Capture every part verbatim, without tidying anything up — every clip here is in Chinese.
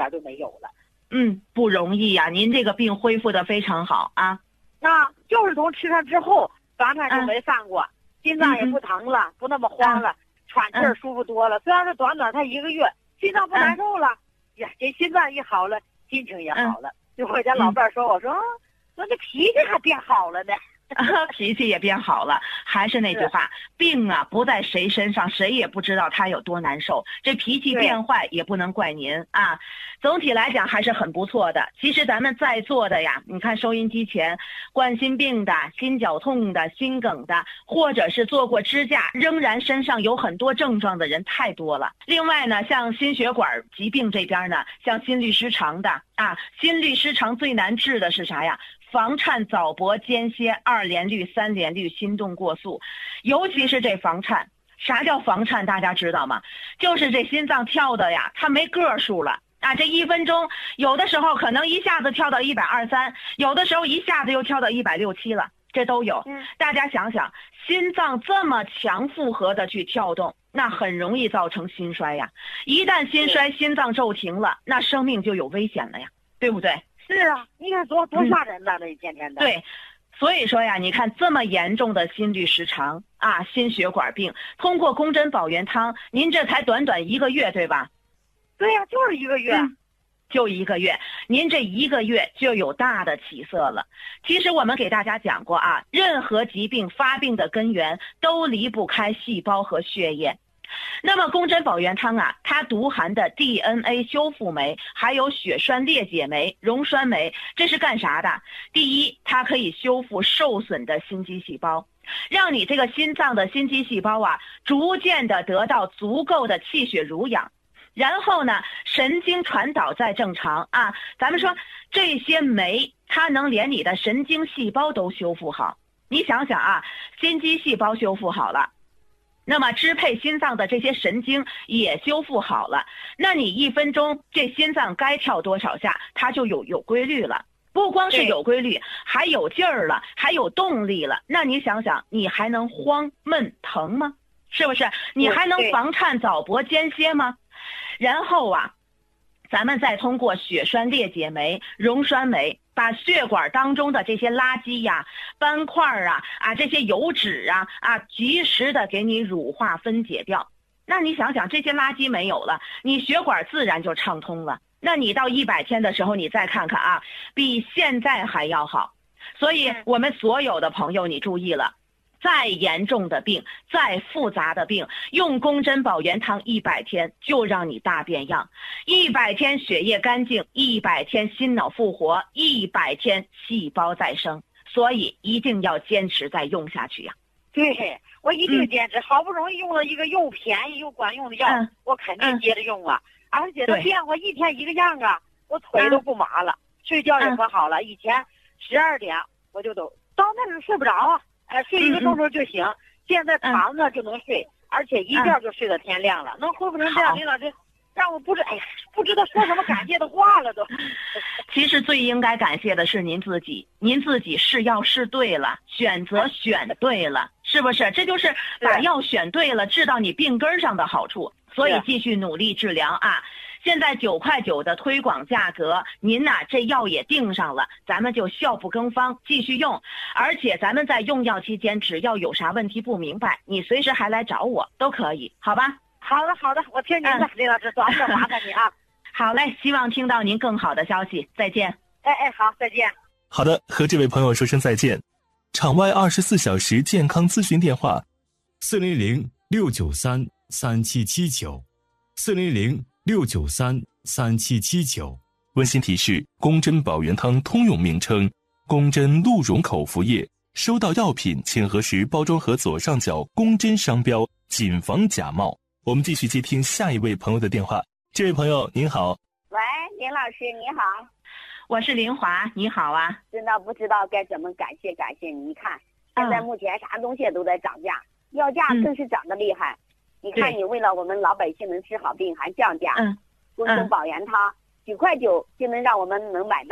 点都没有了。 嗯，不容易呀、啊，您这个病恢复的非常好啊。 那就是从吃上之后，房产就没犯过，嗯、心脏也不疼了，嗯、不那么慌了，嗯、喘气儿舒服多了。嗯、虽然是短短才一个月，心脏不难受了，嗯、呀，这心脏一好了，心情也好了。嗯、就我家老伴儿说，我说，说这脾气还变好了呢。 脾气也变好了，还是那句话，病啊不在谁身上，谁也不知道他有多难受。这脾气变坏也不能怪您啊。总体来讲还是很不错的。其实咱们在座的呀，你看收音机前，冠心病的、心绞痛的、心梗的，或者是做过支架，仍然身上有很多症状的人太多了。另外呢，像心血管疾病这边呢，像心律失常的啊，心律失常最难治的是啥呀？房颤、早搏、间歇、二联律、三联律、心动过速，尤其是这房颤。啥叫房颤？大家知道吗？就是这心脏跳的呀，它没个数了啊！这一分钟，有的时候可能一下子跳到一百二三，有的时候一下子又跳到一百六七了，这都有。嗯、大家想想，心脏这么强负荷的去跳动，那很容易造成心衰呀。一旦心衰，心脏骤停了，那生命就有危险了呀，对不对？ 是啊，你看多多吓人呐！这、嗯、一天天的。 对，所以说呀，你看这么严重的心律失常啊，心血管病，通过宫针保元汤，您这才短短一个月，对吧？ 对呀、啊，就是一个月、嗯， 就一个月，您这一个月就有大的起色了。其实我们给大家讲过啊，任何疾病发病的根源都离不开细胞和血液。那么宫针保元汤啊，它独含的 D N A 修复酶，还有血栓裂解酶、溶栓酶，这是干啥的？第一，它可以修复受损的心肌细胞，让你这个心脏的心肌细胞啊，逐渐的得到足够的气血濡养。然后呢，神经传导再正常啊，咱们说这些酶，它能连你的神经细胞都修复好。你想想啊，心肌细胞修复好了，那么支配心脏的这些神经也修复好了，那你一分钟这心脏该跳多少下，它就有有规律了。不光是有规律，还有劲儿了，还有动力了。那你想想，你还能慌闷疼吗？是不是？你还能房颤早搏间歇吗？然后啊，咱们再通过血栓裂解酶、溶栓酶，把血管当中的这些垃圾呀、斑块啊、啊这些油脂啊啊，及时的给你乳化分解掉。那你想想，这些垃圾没有了，你血管自然就畅通了。那你到一百天的时候，你再看看啊，比现在还要好。所以我们所有的朋友，你注意了。再严重的病，再复杂的病，用宫针保元汤一百天就让你大变样，一百天血液干净，一百天心脑复活，一百天细胞再生，所以一定要坚持再用下去呀、 啊。对，我一定坚持、嗯。好不容易用了一个又便宜又管用的药，嗯、我肯定接着用啊。嗯、而且它变化一天一个样啊，我腿都不麻了，嗯、睡觉也可好了。以前十二点我就都到那时候睡不着啊。哎，睡一个钟头就行、嗯，现在躺着就能睡、嗯，而且一觉就睡到天亮了。嗯、能恢复成这样，林老师让我不知哎呀，不知道说什么感谢的话了都。 其实最应该感谢的是您自己，您自己试药试对了，选择选对了，是不是？这就是把药选对了，治到你病根上的好处。所以继续努力治疗啊！现在九块九的推广价格，您呐、啊、这药也定上了，咱们就效不更方，继续用。而且咱们在用药期间，只要有啥问题不明白，你随时还来找我都可以，好吧？ 好的，好的，我听您的，林、嗯、老师，多少麻烦你啊！ 好嘞，希望听到您更好的消息，再见。 哎哎，好，再见。 好的，和这位朋友说声再见。场外二十四小时健康咨询电话： 四零零六九三三七七九，四零零六九三三七七九。 温馨提示：宫针保元汤通用名称：宫针鹿茸口服液。收到药品，请核实包装盒左上角宫针商标，谨防假冒。我们继续接听下一位朋友的电话。这位朋友您好。 喂，林老师你好。 我是林华，你好啊。 真的不知道该怎么感谢感谢你。你看现在目前啥东西都在涨价、嗯、药价更是涨得厉害、嗯、你看你为了我们老百姓能治好病还降价。嗯，宫针保元汤九块九就能让我们能买到，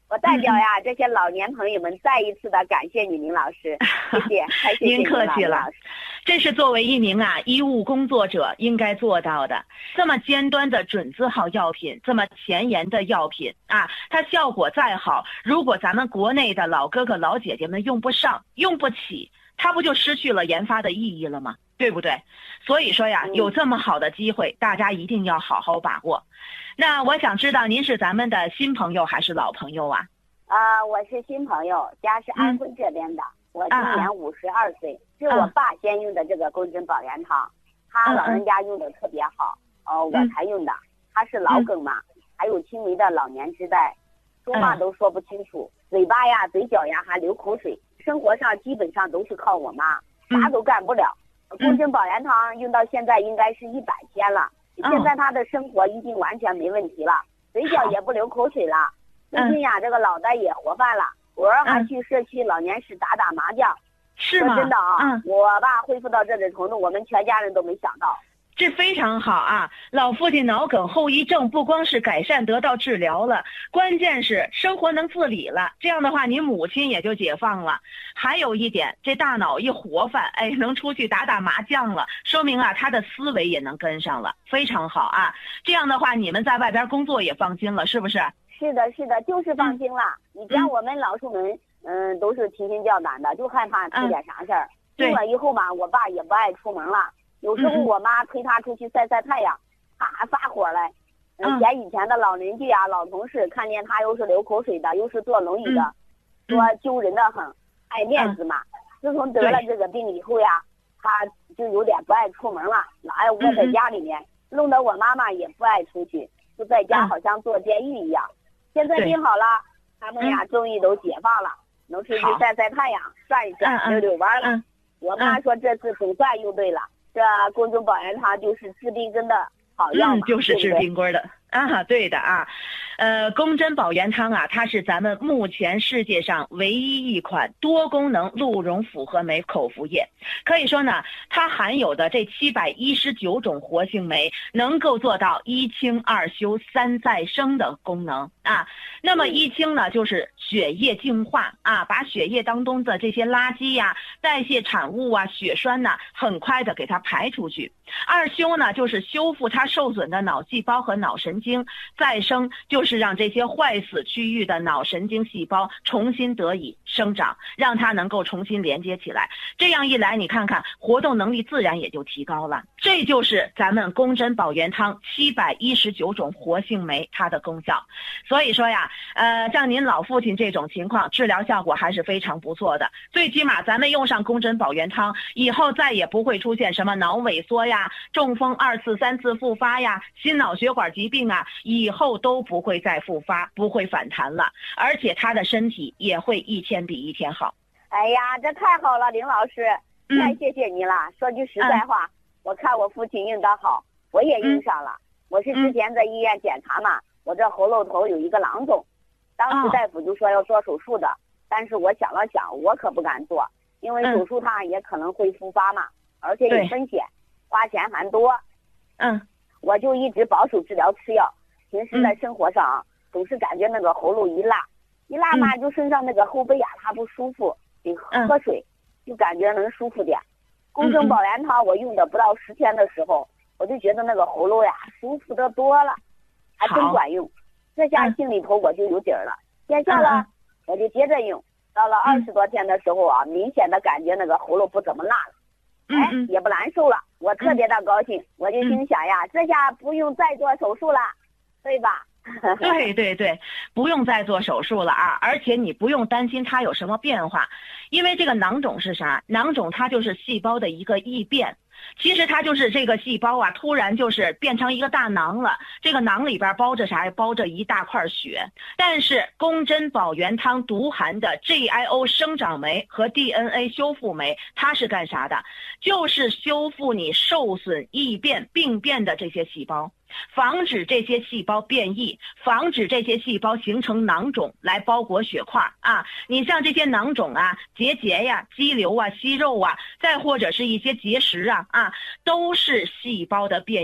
我代表呀、嗯、这些老年朋友们再一次的感谢你，林老师，谢谢，谢谢您客气了。这是作为一名啊医务工作者应该做到的。这么尖端的准字号药品，这么前沿的药品啊，它效果再好，如果咱们国内的老哥哥老姐姐们用不上、用不起，它不就失去了研发的意义了吗？对不对？所以说呀，有这么好的机会，大家一定要好好把握。那我想知道您是咱们的新朋友还是老朋友啊？ 啊、呃，我是新朋友，家是安徽这边的，嗯、我今年五十二岁，啊、是我爸先用的这个公针保元汤，他老人家用的特别好，哦、呃，我才用的。他是老梗嘛，嗯、还有轻微的老年痴呆，说话都说不清楚，嗯、嘴巴呀、嘴角呀还流口水，生活上基本上都是靠我妈，啥都干不了。嗯、公针保元汤用到现在应该是一百天了，嗯、现在他的生活已经完全没问题了，嘴角也不流口水了。最近呀，这个脑袋也活泛了，偶尔还去社区老年室打打麻将。 是吗？ 真的啊， 嗯， 我爸恢复到这种程度，我们全家人都没想到。 这非常好啊！老父亲脑梗后遗症不光是改善得到治疗了，关键是生活能自理了。这样的话，您母亲也就解放了。还有一点，这大脑一活泛，哎，能出去打打麻将了，说明啊，他的思维也能跟上了，非常好啊！这样的话，你们在外边工作也放心了，是不是？ 是的，是的，就是放心了。嗯、你像我们老叔们，嗯，都是提心吊胆的，就害怕出点啥事儿。用、嗯、了以后嘛，我爸也不爱出门了。有时候我妈推他出去晒晒太阳，他还发火来。嗯，嫌以前的老邻居啊、老同事看见他又是流口水的，又是坐轮椅的，嗯、说揪人的很，爱面子嘛。嗯、自从得了这个病以后呀，他就有点不爱出门了，老爱窝在家里面，嗯、弄得我妈妈也不爱出去，就在家好像坐监狱一样。嗯、现在病好了，他们呀、嗯、终于都解放了，能出去晒晒太阳、转一转、溜溜弯了。嗯、我妈说这次总算用对了。这公针保元汤就是治病根的好药嘛， 嗯，就是治病根的啊，对的啊，呃，公针保元汤啊，它是咱们目前世界上唯一一款多功能鹿茸复合酶口服液。可以说呢，它含有的这七百一十九种活性酶，能够做到一清二修三再生的功能啊。那么一清呢，就是血液净化啊，把血液当中的这些垃圾呀、啊、代谢产物啊、血栓呐、啊，很快的给它排出去。二修呢，就是修复它受损的脑细胞和脑神经；再生就是让这些坏死区域的脑神经细胞重新得以生长，让它能够重新连接起来。这样一来，你看看活动能力自然也就提高了。这就是咱们公针保元汤七百一十九种活性酶它的功效。所以说呀，呃，像您老父亲这种情况，治疗效果还是非常不错的。最起码咱们用上公针保元汤以后，再也不会出现什么脑萎缩呀、中风二次、三次复发呀、心脑血管疾病啊，以后都不会再复发，不会反弹了，而且他的身体也会一天比一天好。 哎呀，这太好了，林老师，太谢谢你了。嗯、说句实在话、嗯，我看我父亲用得好，我也用上了。嗯、我是之前在医院检查嘛，嗯、我这喉咙头有一个囊肿，当时大夫就说要做手术的，哦、但是我想了想，我可不敢做，因为手术它也可能会复发嘛，嗯、而且有风险，花钱还多。 嗯， 我就一直保守治疗吃药，平时在生活上、嗯、总是感觉那个喉咙一辣，一辣嘛、嗯、就身上那个后背啊它不舒服，得喝水、嗯、就感觉能舒服点。公针保元汤我用的不到十天的时候，我就觉得那个喉咙呀舒服的多了，还真管用。这下心里头我就有底儿了，见效了、嗯、我就接着用。到了二十多天的时候啊、嗯、明显的感觉那个喉咙不怎么辣了，哎、嗯、也不难受了，我特别的高兴、嗯、我就心想呀、嗯、这下不用再做手术了，对吧？ 对对对，不用再做手术了啊！而且你不用担心它有什么变化，因为这个囊肿是啥？囊肿它就是细胞的一个异变。其实它就是这个细胞啊，突然就是变成一个大囊了。这个囊里边包着啥？包着一大块血。但是公针保元汤独含的 G I O 生长酶和 D N A 修复酶，它是干啥的？就是修复你受损、异变、病变的这些细胞，防止这些细胞变异，防止这些细胞形成囊肿来包裹血块啊。你像这些囊肿啊、结节呀、肌瘤啊、息肉啊，再或者是一些结石啊啊，都是细胞的变异。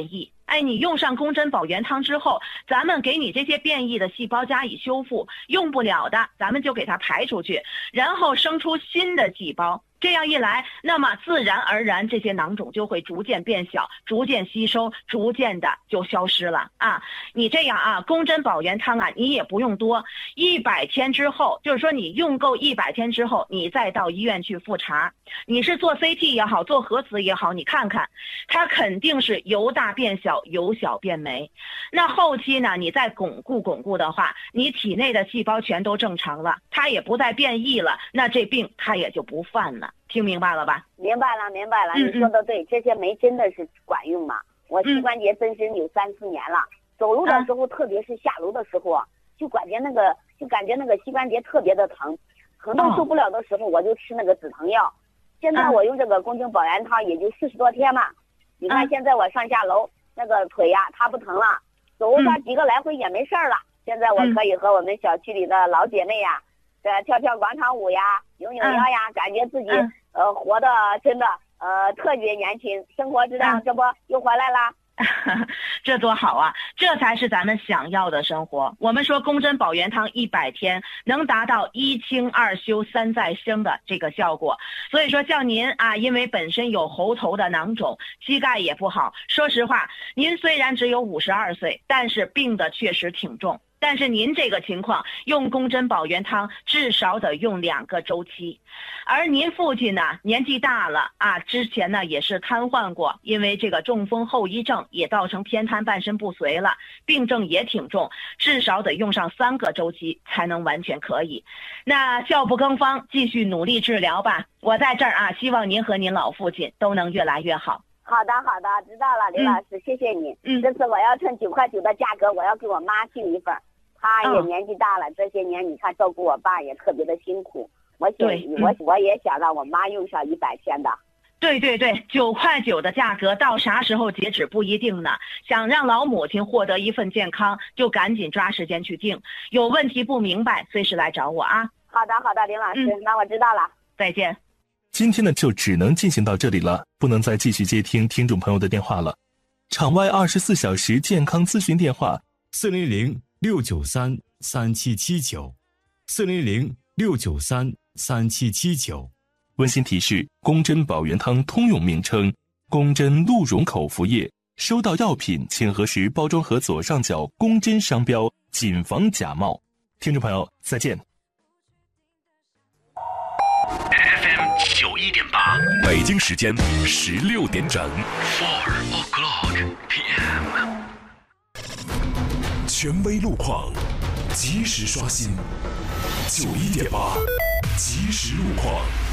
哎，你用上宫针保元汤之后，咱们给你这些变异的细胞加以修复，用不了的咱们就给它排出去，然后生出新的细胞。这样一来，那么自然而然这些囊肿就会逐渐变小，逐渐吸收，逐渐的就消失了啊！你这样啊，宫针保元汤啊，你也不用多，一百天之后，就是说你用够一百天之后，你再到医院去复查，你是做 C T 也好，做核磁也好，你看看，它肯定是由大变小，由小变没。那后期呢，你再巩固巩固的话，你体内的细胞全都正常了，它也不再变异了，那这病它也就不犯了。听明白了吧？ 明白了，明白了。 嗯嗯你说的对，这些酶真的是管用嘛？我膝关节增生有三四年了，嗯、走路的时候，嗯、特别是下楼的时候，就感觉那个就感觉那个膝关节特别的疼，疼到受不了的时候，我就吃那个止疼药。现在我用这个宫针保元汤也就四十多天嘛。你看现在我上下楼那个腿呀、啊，它不疼了，走上几个来回也没事儿了。现在我可以和我们小区里的老姐妹呀，呃，跳跳广场舞呀，扭扭腰呀，嗯、感觉自己。嗯呃，活的真的呃特别年轻，生活质量这不又回来啦？ 这多好啊！这才是咱们想要的生活。我们说宫针保元汤一百天能达到一清二修三再生的这个效果。所以说像您啊，因为本身有喉头的囊肿，膝盖也不好，说实话，您虽然只有五十二岁，但是病的确实挺重。但是您这个情况用宫针保元汤至少得用两个周期，而您父亲呢年纪大了啊，之前呢也是瘫痪过，因为这个中风后遗症也造成偏瘫半身不遂了，病症也挺重，至少得用上三个周期才能完全可以。那笑不更方，继续努力治疗吧。我在这儿啊，希望您和您老父亲都能越来越好。 好的好的，知道了，刘老师、嗯、谢谢你。 嗯， 这次我要趁九块九的价格，我要给我妈订一份。他也年纪大了，嗯、这些年你看照顾我爸也特别的辛苦。我想，我、嗯、我也想让我妈用上一百天的。 对对对，九块九的价格到啥时候截止不一定呢。想让老母亲获得一份健康，就赶紧抓时间去订。有问题不明白，随时来找我啊。 好的好的，林老师，嗯、那我知道了。 再见。 今天呢就只能进行到这里了，不能再继续接听听众朋友的电话了。场外二十四小时健康咨询电话： 四零零六九三三七七九，四零零六九三三七七九。 温馨提示：宫针保元汤通用名称：宫针鹿茸口服液。收到药品请核实包装盒左上角宫针商标，谨防假冒。听众朋友，再见。 F M 九一点八，北京时间十六点整。Four o'clock P M。权威路况，及时刷新。九一点八，及时路况。